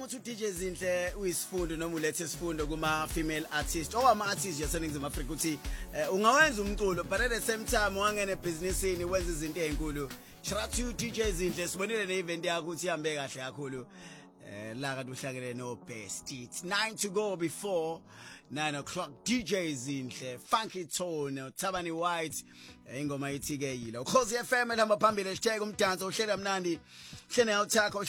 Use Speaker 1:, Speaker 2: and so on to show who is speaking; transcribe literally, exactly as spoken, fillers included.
Speaker 1: ukuthi u-D J Zinhle uyisifundo noma ulethe isifundo kuma female artist owama artist yaseNingizimu Afrika uthi ungawenza umculo but at the same time wangena ebusinessini wenza izinto ezinkulu. Shout out to D J Zinhle, sibonile ne event yakho uthi ihambe kahle kakhulu. Eh la kade uhlangene no best. It's nine to go before nine o'clock. D J Zinhle, Funky Tone, Tabani White, ingoma ithi ke yilo. Ukhosi F M ehamba phambili hashtag umdanso uhlela mnandi. Hlene awuthakho